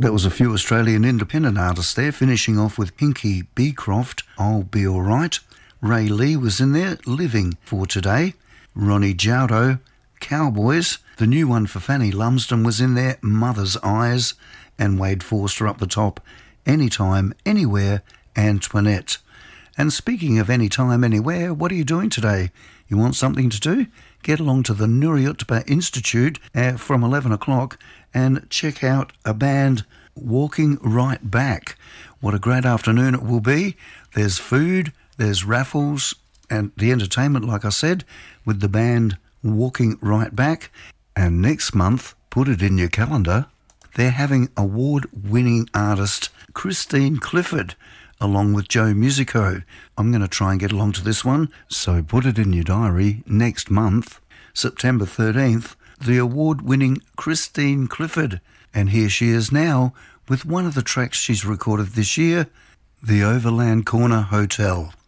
That was a few Australian independent artists there, finishing off with Pinky Beecroft, I'll Be Alright. Ray Lee was in there, Living for Today. Ronnie Jaudo, Cowboys. The new one for Fanny Lumsden was in there, Mother's Eyes. And Wade Forster up the top, Anytime, Anywhere, Antoinette. And speaking of anytime, anywhere, what are you doing today? You want something to do? Get along to the Nuriyutba Institute from 11 o'clock and check out a band, Walking Right Back. What a great afternoon it will be. There's food, there's raffles, and the entertainment, like I said, with the band Walking Right Back. And next month, put it in your calendar, they're having award-winning artist Christine Clifford along with Joe Musico. I'm going to try and get along to this one, so put it in your diary. Next month, September 13th, the award-winning Christine Clifford. And here she is now with one of the tracks she's recorded this year, The Overland Corner Hotel.